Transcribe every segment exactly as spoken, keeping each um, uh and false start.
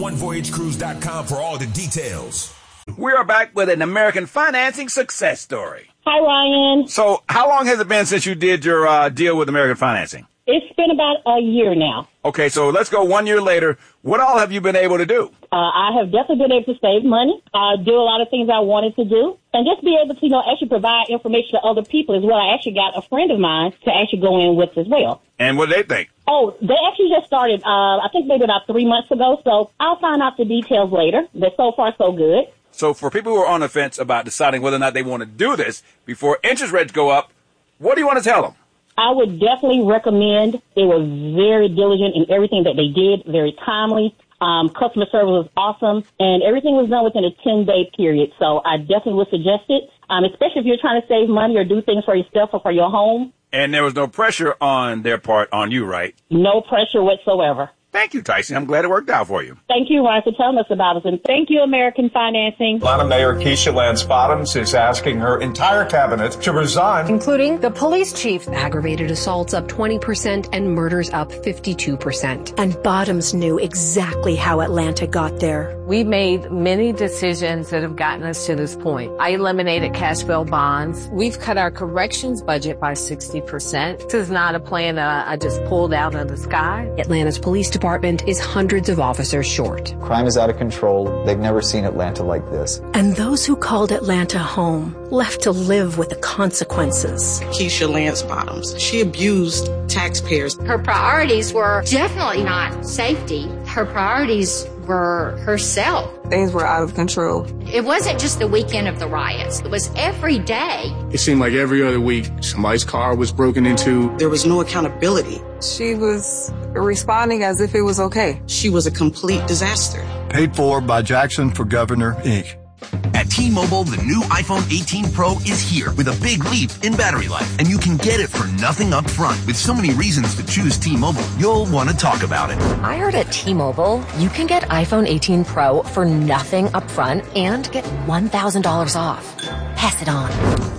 one voyage cruise dot com for all the details. We are back with an American financing success story. Hi, Ryan. So how long has it been since you did your uh, deal with American Financing? It's been about a year now. Okay, so let's go one year later. What all have you been able to do? Uh, I have definitely been able to save money, uh, do a lot of things I wanted to do, and just be able to, you know, actually provide information to other people as well. I actually got a friend of mine to actually go in with as well. And what do they think? Oh, they actually just started, uh, I think maybe about three months ago, so I'll find out the details later. But so far, so good. So for people who are on the fence about deciding whether or not they want to do this before interest rates go up, what do you want to tell them? I would definitely recommend. They were very diligent in everything that they did, very timely. Um, customer service was awesome, and everything was done within a ten-day period. So I definitely would suggest it, um, especially if you're trying to save money or do things for yourself or for your home. And there was no pressure on their part on you, right? No pressure whatsoever. Thank you, Tyson. I'm glad it worked out for you. Thank you, Ryan, for telling us about us. And thank you, American Financing. Atlanta Mayor Keisha Lance Bottoms is asking her entire cabinet to resign. Including the police chief. Aggravated assaults up twenty percent and murders up fifty-two percent. And Bottoms knew exactly how Atlanta got there. We made many decisions that have gotten us to this point. I eliminated cash bail bonds. We've cut our corrections budget by sixty percent. This is not a plan that I just pulled out of the sky. Atlanta's police department is hundreds of officers short. Crime is out of control. They've never seen Atlanta like this. And those who called Atlanta home left to live with the consequences. Keisha Lance Bottoms. She abused taxpayers. Her priorities were definitely not safety. Her priorities were herself. Things were out of control. It wasn't just the weekend of the riots. It was every day. It seemed like every other week somebody's car was broken into. There was no accountability. She was responding as if it was okay. She was a complete disaster. Paid for by Jackson for Governor, Incorporated. At T-Mobile, the new iPhone eighteen Pro is here with a big leap in battery life, and you can get it for nothing up front. With so many reasons to choose T-Mobile, you'll want to talk about it. I heard at T-Mobile, you can get iPhone eighteen Pro for nothing up front and get one thousand dollars off. Pass it on.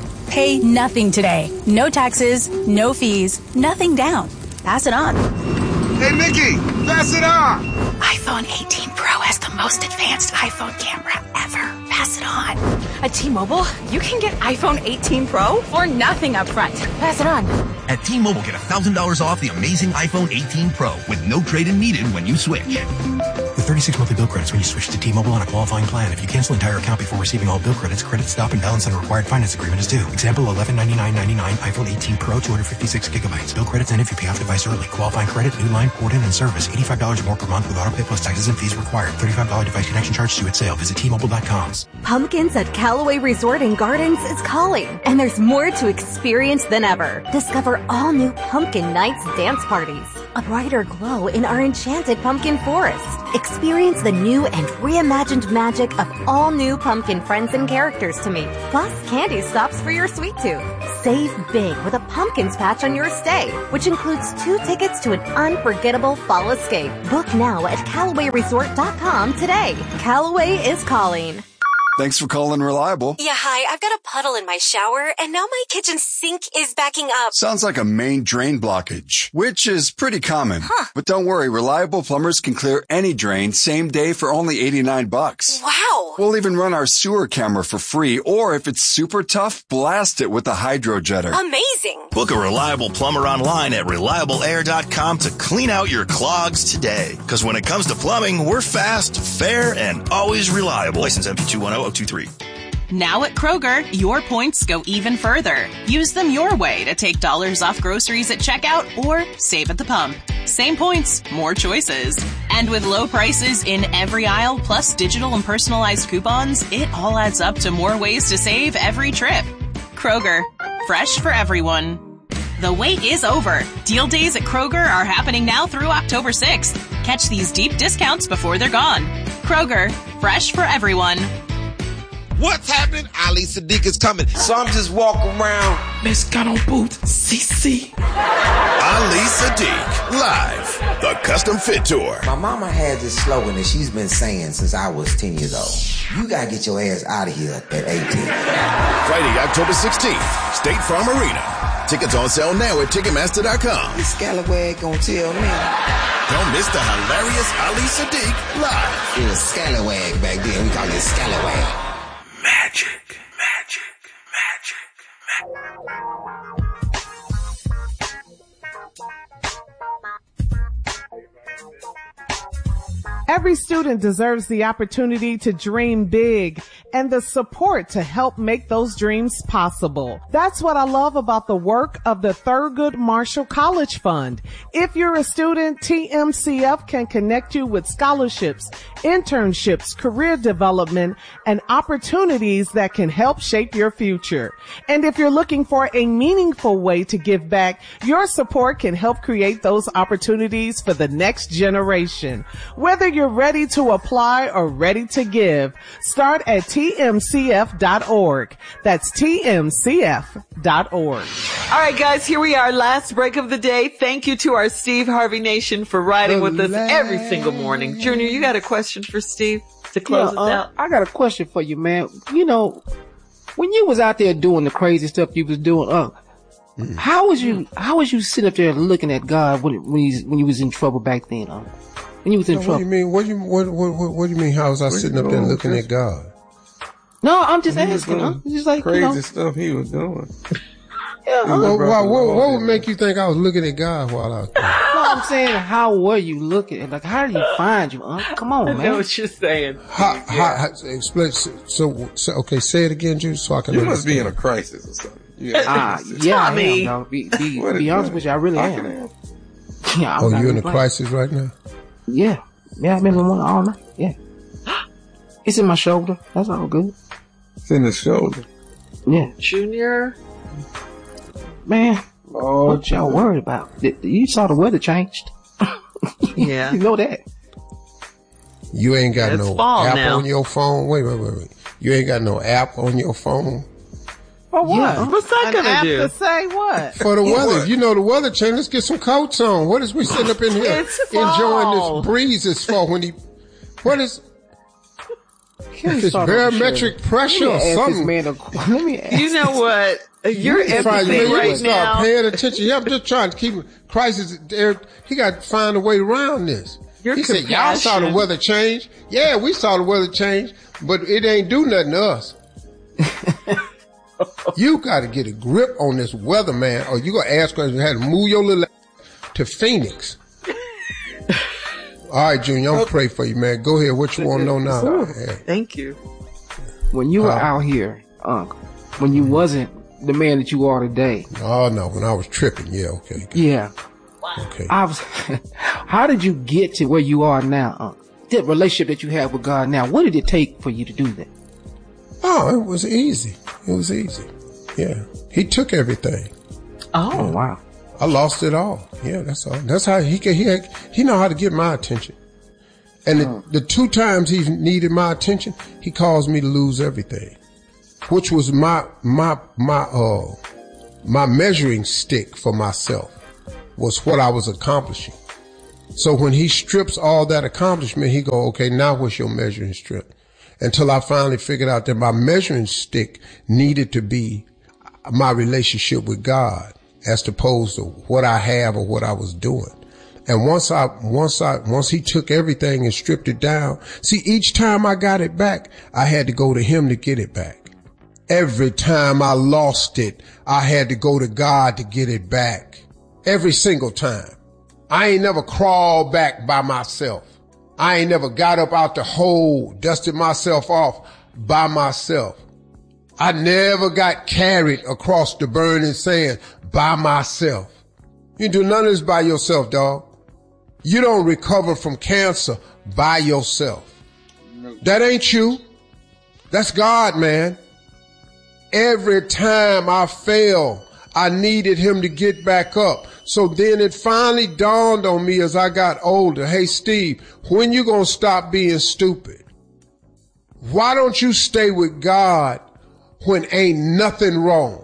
Pay nothing today. No taxes, no fees, nothing down. Pass it on. Hey, Mickey, pass it on. iPhone eighteen Pro has the most advanced iPhone camera ever. Pass it on. At T-Mobile, you can get iPhone eighteen Pro for nothing up front. Pass it on. At T-Mobile, get one thousand dollars off the amazing iPhone eighteen Pro with no trade-in needed when you switch. With thirty-six monthly bill credits when you switch to T-Mobile on a qualifying plan. If you cancel entire account before receiving all bill credits, credit stop and balance on a required finance agreement is due. Example, eleven ninety-nine ninety-nine iPhone eighteen Pro, two hundred fifty-six gigabytes. Bill credits end if you pay off device early. Qualifying credit, new line, port in, and service. eighty-five dollars more per month with auto pay plus taxes and fees required. thirty-five dollars device connection charge due at sale. Visit T Mobile dot com. Pumpkins at Callaway Resort and Gardens is calling, and there's more to experience than ever. Discover all new Pumpkin Nights dance parties, a brighter glow in our enchanted pumpkin forest. Experience the new and reimagined magic of all new pumpkin friends and characters to meet, plus candy stops for your sweet tooth. Save big with a pumpkins patch on your stay, which includes two tickets to an unforgettable fall escape. Book now at Callaway Resort dot com today. Callaway is calling. Thanks for calling Reliable. Yeah, hi. I've got a puddle in my shower, and now my kitchen sink is backing up. Sounds like a main drain blockage, which is pretty common. Huh. But don't worry, Reliable plumbers can clear any drain same day for only eighty-nine bucks. Wow. We'll even run our sewer camera for free, or if it's super tough, blast it with a hydro jetter. Amazing. Book a Reliable plumber online at reliable air dot com to clean out your clogs today. Because when it comes to plumbing, we're fast, fair, and always reliable. License M P two one zero zero two three. Now at Kroger, your points go even further. Use them your way to take dollars off groceries at checkout or save at the pump. Same points, more choices. And with low prices in every aisle, plus digital and personalized coupons, it all adds up to more ways to save every trip. Kroger, fresh for everyone. The wait is over. Deal days at Kroger are happening now through October sixth. Catch these deep discounts before they're gone. Kroger, fresh for everyone. What's happening? Ali Sadiq is coming. So I'm just walking around. Let's get on boot. C C. Ali Sadiq, live. The Custom Fit Tour. My mama had this slogan that she's been saying since I was ten years old. You gotta get your ass out of here at eighteen. Friday, October sixteenth, State Farm Arena. Tickets on sale now at Ticketmaster dot com. This scallywag gonna tell me. Don't miss the hilarious Ali Sadiq live. It was scallywag back then. We called it scallywag. Magic, magic, magic, magic. Every student deserves the opportunity to dream big and the support to help make those dreams possible. That's what I love about the work of the Thurgood Marshall College Fund. If you're a student, T M C F can connect you with scholarships, internships, career development, and opportunities that can help shape your future. And if you're looking for a meaningful way to give back, your support can help create those opportunities for the next generation. Whether you're ready to apply or ready to give, start at T M C F dot org. That's T M C F dot org. All right, guys, here we are. Last break of the day. Thank you to our Steve Harvey Nation for riding with us every single morning. Junior, you got a question for Steve to close yeah, us uh, out? I got a question for you, man. You know, when you was out there doing the crazy stuff you was doing, uh, mm. how was you, how was you sitting up there looking at God when, when you, when you was in trouble back then, uh? When you was in no, trouble. What do you mean? What do you what what what, what do you mean? How was I what sitting up there looking at God? No, I'm just asking. I'm just like crazy you know. stuff he was doing. Yeah, uh, what, what, what, what would make you think I was looking at God while I was there? No, I'm saying, how were you looking? Like, how did he find you? Uh, come on, I man. know what you're saying. How, yeah. how, how, explain. So, so, okay, say it again, Jude, so I can. You understand. must be in a crisis or something. Yeah, uh, yeah, I am, dog. Be, be, be honest with you, I really I am. am. Yeah, I'm oh, you in a playing. crisis right now? Yeah. Yeah, I've been in one all night. Yeah. It's in my shoulder. That's all good. It's in the shoulder. Yeah. Junior. Man. Oh, what y'all worried about? You saw the weather changed. Yeah. You know that. You ain't got it's no fall app now. on your phone. Wait, wait, wait, wait. You ain't got no app on your phone. For what? Yeah. What's that An gonna app do? To say what? For the weather. You know the weather change. Let's get some coats on. What is we sitting up in here enjoying this breeze is for when he, what is, it's barometric pressure or something. Man a, let me ask you know what? You're empathy you right start now. paying attention. Yeah, I'm just trying to keep crisis there. He got to find a way around this. Your he compassion. said, y'all saw the weather change. Yeah, we saw the weather change, but it ain't do nothing to us. You got to get a grip on this weather, man, or you gonna ask questions. You had to move your little to Phoenix. All right, Junior, I'm gonna pray for you, man. Go ahead. What you want to know now? Yeah. Thank you. When you were uh, out here, Unc, when you wasn't the man that you are today. Oh no, when I was tripping, yeah, okay. Good. Yeah. Okay. I was. How did you get to where you are now, Unc? That relationship that you have with God now, what did it take for you to do that? Oh, it was easy. It was easy. Yeah. He took everything. Oh, yeah. Wow. I lost it all. Yeah, that's all. That's how he he had, he know how to get my attention. And the, the two times he needed my attention, he caused me to lose everything, which was my my my uh my measuring stick for myself, was what I was accomplishing. So when he strips all that accomplishment, he go, okay, now what's your measuring strip? Until I finally figured out that my measuring stick needed to be my relationship with God, as opposed to what I have or what I was doing. And once I, once I, once he took everything and stripped it down, see, each time I got it back, I had to go to him to get it back. Every time I lost it, I had to go to God to get it back. Every single time. I ain't never crawled back by myself. I ain't never got up out the hole, dusted myself off by myself. I never got carried across the burning sand by myself. You do none of this by yourself, dog. You don't recover from cancer by yourself. That ain't you. That's God, man. Every time I fell, I needed him to get back up. So then it finally dawned on me as I got older, hey, Steve, when you gonna stop being stupid? Why don't you stay with God when ain't nothing wrong?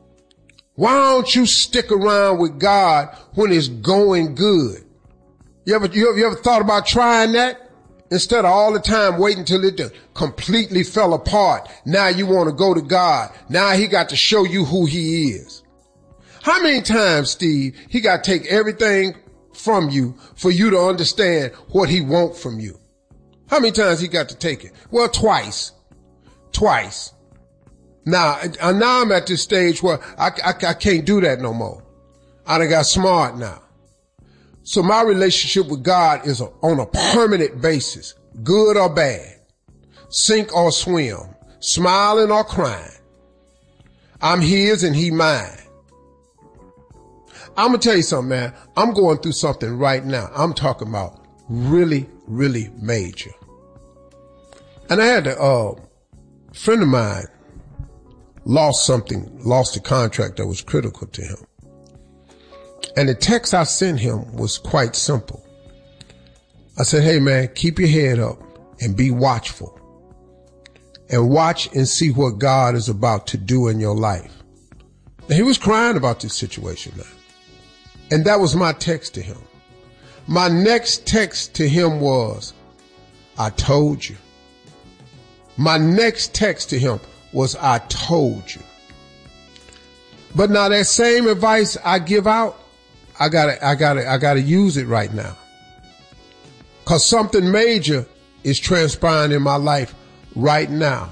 Why don't you stick around with God when it's going good? You ever, you ever, you ever thought about trying that? Instead of all the time waiting till it completely fell apart. Now you want to go to God. Now he got to show you who he is. How many times, Steve, he got to take everything from you for you to understand what he wants from you? How many times he got to take it? Well, twice. Twice. Now, now I'm at this stage where I, I, I can't do that no more. I done got smart now. So my relationship with God is a, on a permanent basis, good or bad, sink or swim, smiling or crying. I'm his and he mine. I'm going to tell you something, man. I'm going through something right now. I'm talking about really, really major. And I had a uh, friend of mine lost something, lost a contract that was critical to him. And the text I sent him was quite simple. I said, hey, man, keep your head up and be watchful. And watch and see what God is about to do in your life. Now, he was crying about this situation, man. And that was my text to him. My next text to him was, I told you. My next text to him was, I told you. But now that same advice I give out, I gotta, I gotta, I gotta use it right now. Cause something major is transpiring in my life right now.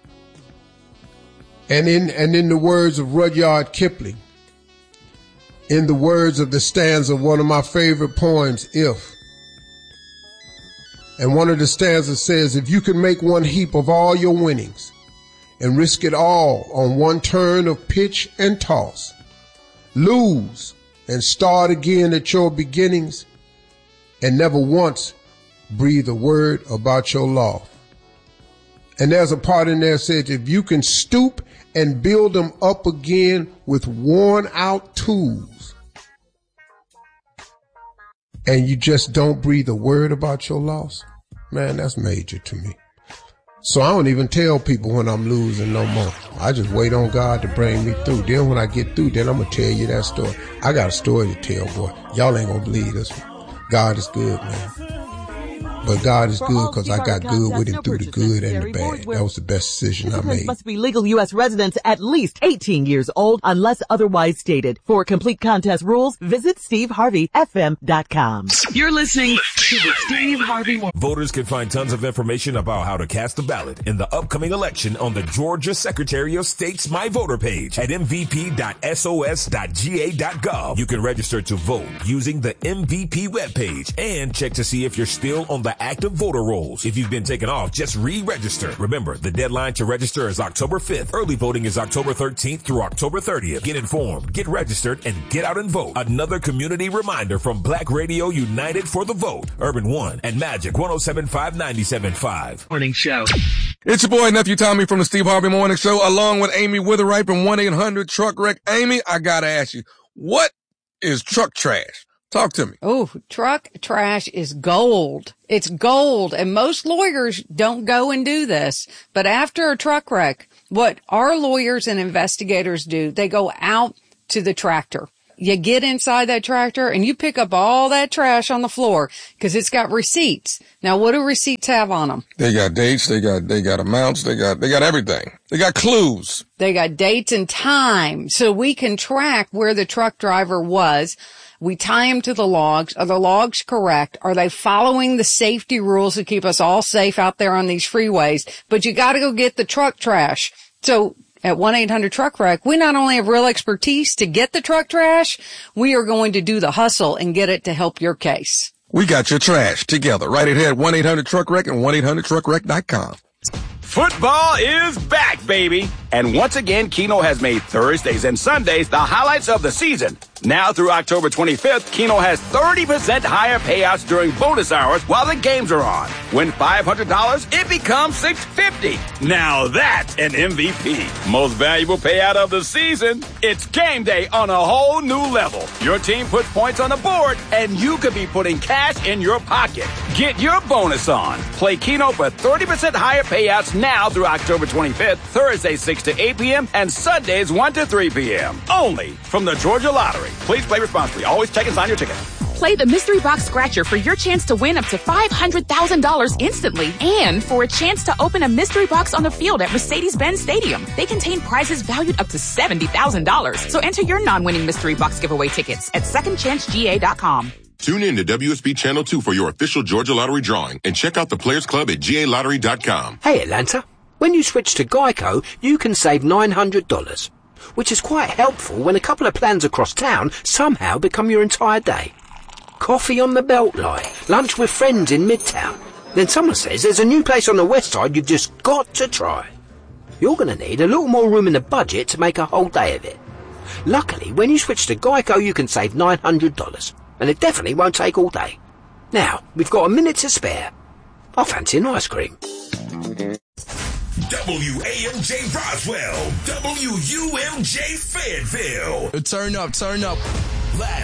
And in, and in the words of Rudyard Kipling, in the words of the stanza of one of my favorite poems, If. And one of the stanzas says, if you can make one heap of all your winnings and risk it all on one turn of pitch and toss, lose and start again at your beginnings and never once breathe a word about your loss. And there's a part in there that says, if you can stoop and build them up again with worn out tools, and you just don't breathe a word about your loss, man, that's major to me. So I don't even tell people when I'm losing no more. I just wait on God to bring me through. Then when I get through, then I'm going to tell you that story. I got a story to tell, boy. Y'all ain't going to believe this one. God is good, man. But God is good because I got good with him through the good and the bad. That was the best decision I made. Must be legal U S residents at least eighteen years old unless otherwise stated. For complete contest rules, visit steve harvey f m dot com. You're listening to the Steve Harvey Morning. Voters can find tons of information about how to cast a ballot in the upcoming election on the Georgia Secretary of State's My Voter page at m v p dot s o s dot g a dot gov. You can register to vote using the M V P webpage and check to see if you're still on the active voter rolls. If you've been taken off, just re-register. Remember, the deadline to register is October fifth. Early voting is October thirteenth through October thirtieth. Get informed, get registered, and get out and vote. Another community reminder from Black Radio United for the Vote. Urban One and Magic one oh seven point five, ninety-seven point five. Morning Show. It's your boy, Nephew Tommy from the Steve Harvey Morning Show, along with Amy Witherite from one eight hundred truck wreck. Amy, I gotta ask you, what is truck trash? Talk to me. Oh, truck trash is gold. It's gold. And most lawyers don't go and do this. But after a truck wreck, what our lawyers and investigators do, they go out to the tractor. You get inside that tractor and you pick up all that trash on the floor because it's got receipts. Now, what do receipts have on them? They got dates. They got, they got amounts. They got, they got everything. They got clues. They got dates and time. So we can track where the truck driver was. We tie them to the logs. Are the logs correct? Are they following the safety rules to keep us all safe out there on these freeways? But you got to go get the truck trash. So at one eight hundred truck wreck, we not only have real expertise to get the truck trash, we are going to do the hustle and get it to help your case. We got your trash together right ahead, one eight hundred truck wreck and one eight hundred truck wreck dot com. Football is back, baby. And once again, Keno has made Thursdays and Sundays the highlights of the season. Now through October twenty-fifth, Keno has thirty percent higher payouts during bonus hours while the games are on. Win five hundred dollars, it becomes six hundred fifty dollars. Now that's an M V P. Most valuable payout of the season. It's game day on a whole new level. Your team puts points on the board, and you could be putting cash in your pocket. Get your bonus on. Play Keno for thirty percent higher payouts now through October twenty-fifth, Thursdays six to eight p.m. and Sundays one to three p.m. Only from the Georgia Lottery. Please play responsibly. Always check and sign your ticket. Play the Mystery Box Scratcher for your chance to win up to five hundred thousand dollars instantly and for a chance to open a mystery box on the field at Mercedes-Benz Stadium. They contain prizes valued up to seventy thousand dollars. So enter your non-winning Mystery Box giveaway tickets at second chance G A dot com. Tune in to W S B Channel two for your official Georgia Lottery drawing and check out the Players Club at G A lottery dot com. Hey Atlanta, when you switch to Geico, you can save nine hundred dollars, which is quite helpful when a couple of plans across town somehow become your entire day. Coffee on the Beltline, lunch with friends in Midtown. Then someone says there's a new place on the west side you've just got to try. You're going to need a little more room in the budget to make a whole day of it. Luckily, when you switch to Geico, you can save nine hundred dollars. And it definitely won't take all day. Now, we've got a minute to spare. I fancy an ice cream. W A M J Roswell, W U M J Fayetteville. Turn up, turn up. Live